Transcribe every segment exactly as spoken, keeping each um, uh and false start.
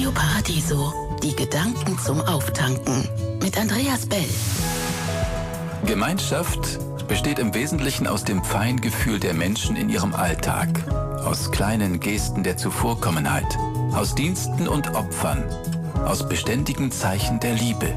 Radio Paradiso. Die Gedanken zum Auftanken. Mit Andreas Bell. Gemeinschaft besteht im Wesentlichen aus dem Feingefühl der Menschen in ihrem Alltag. Aus kleinen Gesten der Zuvorkommenheit. Aus Diensten und Opfern. Aus beständigen Zeichen der Liebe.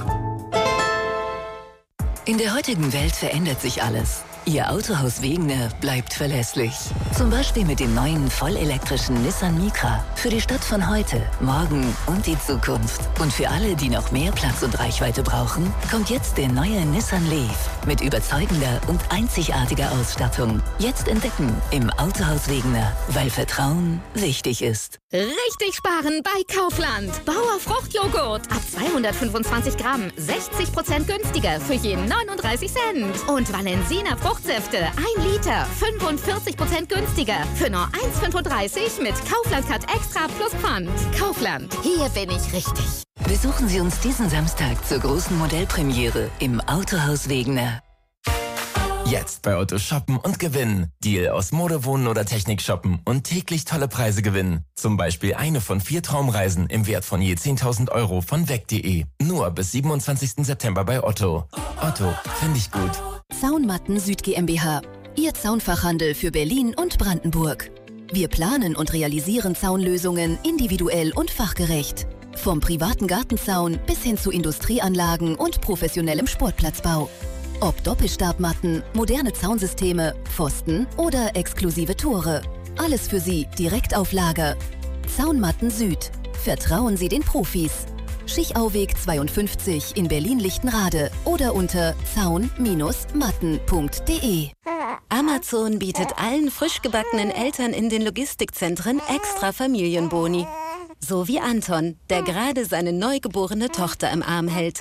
In der heutigen Welt verändert sich alles. Ihr Autohaus Wegener bleibt verlässlich. Zum Beispiel mit dem neuen vollelektrischen Nissan Micra. Für die Stadt von heute, morgen und die Zukunft. Und für alle, die noch mehr Platz und Reichweite brauchen, kommt jetzt der neue Nissan Leaf. Mit überzeugender und einzigartiger Ausstattung. Jetzt entdecken im Autohaus Wegener, weil Vertrauen wichtig ist. Richtig sparen bei Kaufland. Bauer Fruchtjoghurt. Ab zweihundertfünfundzwanzig Gramm. sechzig Prozent günstiger für je neununddreißig Cent. Und Valensina Fruchtsäfte. ein Liter. fünfundvierzig Prozent günstiger. Für nur eins Komma fünfunddreißig mit Kaufland-Card Extra plus Pfand. Kaufland. Hier bin ich richtig. Besuchen Sie uns diesen Samstag zur großen Modellpremiere im Autohaus Wegener. Jetzt bei Otto shoppen und gewinnen. Deal aus Mode, Wohnen oder Technik shoppen und täglich tolle Preise gewinnen. Zum Beispiel eine von vier Traumreisen im Wert von je zehntausend Euro von weg punkt de. Nur bis siebenundzwanzigsten September bei Otto. Otto, finde ich gut. Zaunmatten Süd GmbH. Ihr Zaunfachhandel für Berlin und Brandenburg. Wir planen und realisieren Zaunlösungen individuell und fachgerecht. Vom privaten Gartenzaun bis hin zu Industrieanlagen und professionellem Sportplatzbau. Ob Doppelstabmatten, moderne Zaunsysteme, Pfosten oder exklusive Tore. Alles für Sie direkt auf Lager. Zaunmatten Süd. Vertrauen Sie den Profis. Schichauweg zweiundfünfzig in Berlin-Lichtenrade oder unter zaun Matten punkt de. Amazon bietet allen frisch gebackenen Eltern in den Logistikzentren extra Familienboni. So wie Anton, der gerade seine neugeborene Tochter im Arm hält.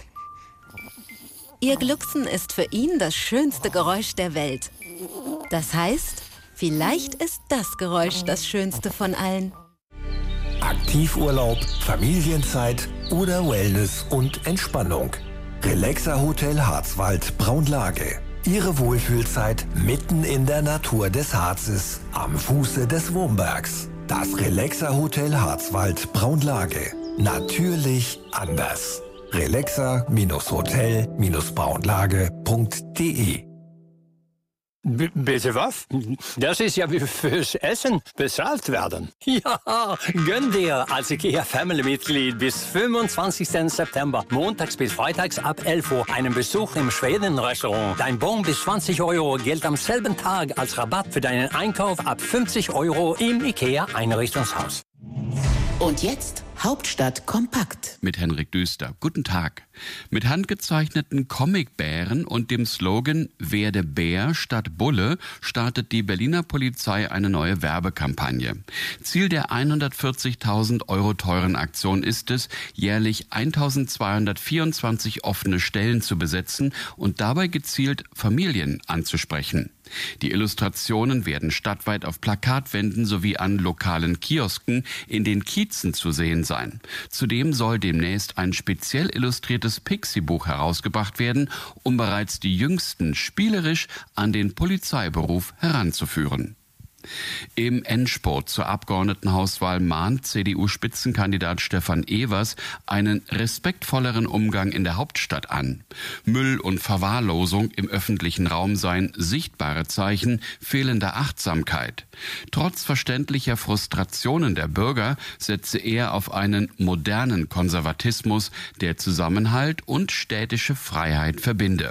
Ihr Glucksen ist für ihn das schönste Geräusch der Welt. Das heißt, vielleicht ist das Geräusch das schönste von allen. Aktivurlaub, Familienzeit oder Wellness und Entspannung. Relaxa Hotel Harzwald Braunlage. Ihre Wohlfühlzeit mitten in der Natur des Harzes, am Fuße des Wurmbergs. Das Relaxa Hotel Harzwald Braunlage. Natürlich anders. relaxa Hotel Braunlage punkt de. B- bitte was? Das ist ja wie fürs Essen bezahlt werden. Ja, gönn dir als IKEA-Family-Mitglied bis fünfundzwanzigsten September, montags bis freitags ab elf Uhr, einen Besuch im Schweden-Restaurant. Dein Bon bis zwanzig Euro gilt am selben Tag als Rabatt für deinen Einkauf ab fünfzig Euro im IKEA-Einrichtungshaus. Und jetzt Hauptstadt kompakt. Mit Henrik Düster. Guten Tag. Mit handgezeichneten Comicbären und dem Slogan Werde Bär statt Bulle startet die Berliner Polizei eine neue Werbekampagne. Ziel der hundertvierzigtausend Euro teuren Aktion ist es, jährlich eintausendzweihundertvierundzwanzig offene Stellen zu besetzen und dabei gezielt Familien anzusprechen. Die Illustrationen werden stadtweit auf Plakatwänden sowie an lokalen Kiosken in den Kiezen zu sehen sein. Zudem soll demnächst ein speziell illustriertes Pixie-Buch herausgebracht werden, um bereits die Jüngsten spielerisch an den Polizeiberuf heranzuführen. Im Endspurt zur Abgeordnetenhauswahl mahnt C D U-Spitzenkandidat Stefan Evers einen respektvolleren Umgang in der Hauptstadt an. Müll und Verwahrlosung im öffentlichen Raum seien sichtbare Zeichen fehlender Achtsamkeit. Trotz verständlicher Frustrationen der Bürger setze er auf einen modernen Konservatismus, der Zusammenhalt und städtische Freiheit verbinde.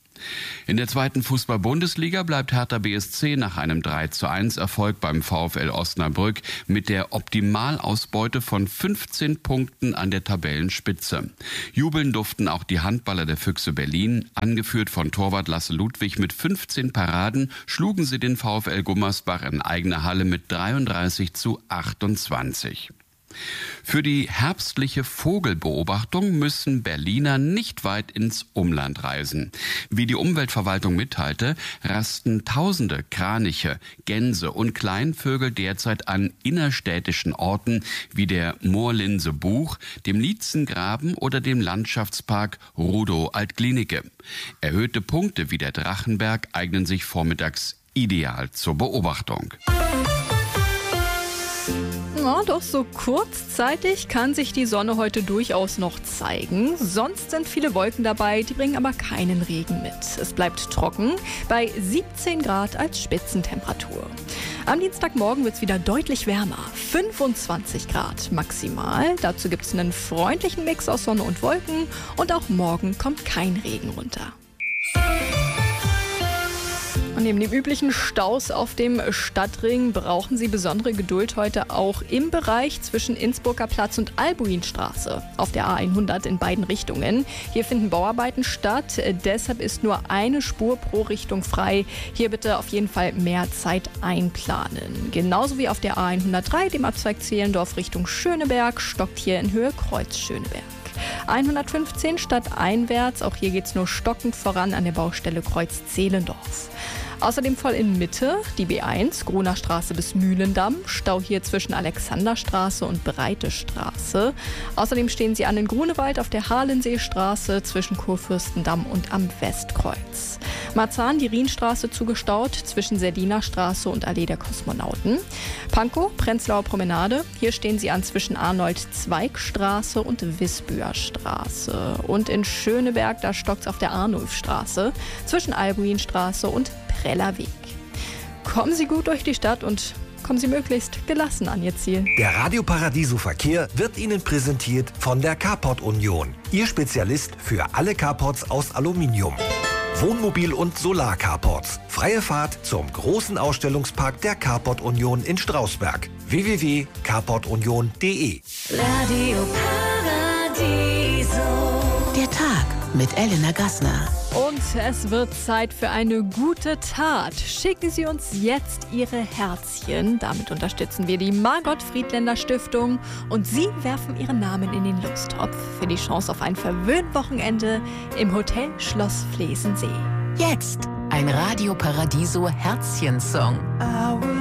In der zweiten Fußball-Bundesliga bleibt Hertha B S C nach einem drei zu eins Erfolg beim VfL Osnabrück mit der Optimalausbeute von fünfzehn Punkten an der Tabellenspitze. Jubeln durften auch die Handballer der Füchse Berlin. Angeführt von Torwart Lasse Ludwig mit fünfzehn Paraden schlugen sie den VfL Gummersbach in eigener Halle mit dreiunddreißig zu achtundzwanzig. Für die herbstliche Vogelbeobachtung müssen Berliner nicht weit ins Umland reisen. Wie die Umweltverwaltung mitteilte, rasten tausende Kraniche, Gänse und Kleinvögel derzeit an innerstädtischen Orten wie der Moorlinse Buch, dem Lietzengraben oder dem Landschaftspark Rudow-Altklinike. Erhöhte Punkte wie der Drachenberg eignen sich vormittags ideal zur Beobachtung. Ja, doch so kurzzeitig kann sich die Sonne heute durchaus noch zeigen. Sonst sind viele Wolken dabei, die bringen aber keinen Regen mit. Es bleibt trocken bei siebzehn Grad als Spitzentemperatur. Am Dienstagmorgen wird es wieder deutlich wärmer, fünfundzwanzig Grad maximal. Dazu gibt es einen freundlichen Mix aus Sonne und Wolken und auch morgen kommt kein Regen runter. Und neben den üblichen Staus auf dem Stadtring brauchen Sie besondere Geduld heute auch im Bereich zwischen Innsbrucker Platz und Albuinstraße auf der A hundert in beiden Richtungen. Hier finden Bauarbeiten statt, deshalb ist nur eine Spur pro Richtung frei. Hier bitte auf jeden Fall mehr Zeit einplanen. Genauso wie auf der A hundertdrei, dem Abzweig Zehlendorf Richtung Schöneberg, stockt hier in Höhe Kreuz Schöneberg. hundertfünfzehn stadteinwärts, auch hier geht es nur stockend voran an der Baustelle Kreuz Zehlendorf. Außerdem voll in Mitte die B eins, Gruner Straße bis Mühlendamm, Stau hier zwischen Alexanderstraße und Breite Straße. Außerdem stehen Sie an in Grunewald auf der Harlenseestraße zwischen Kurfürstendamm und am Westkreuz. Marzahn, die Rienstraße zugestaut zwischen Serdiner Straße und Allee der Kosmonauten. Pankow, Prenzlauer Promenade, hier stehen Sie an zwischen Arnold-Zweig-Straße und Wisbüer Straße. Und in Schöneberg, da stockt es auf der Arnulfstraße zwischen Albuinstraße und Preller Weg. Kommen Sie gut durch die Stadt und kommen Sie möglichst gelassen an Ihr Ziel. Der Radio Paradiso Verkehr wird Ihnen präsentiert von der Carport Union. Ihr Spezialist für alle Carports aus Aluminium. Wohnmobil- und Solar-Carports. Freie Fahrt zum großen Ausstellungspark der Carport Union in Strausberg. w w w punkt carport union punkt d e. Radio Paradiso. Der Tag mit Elena Gassner. Und es wird Zeit für eine gute Tat. Schicken Sie uns jetzt Ihre Herzchen. Damit unterstützen wir die Margot Friedländer Stiftung. Und Sie werfen Ihren Namen in den Lostopf für die Chance auf ein Verwöhnwochenende im Hotel Schloss Flesensee. Jetzt ein Radio Paradiso Herzchen-Song.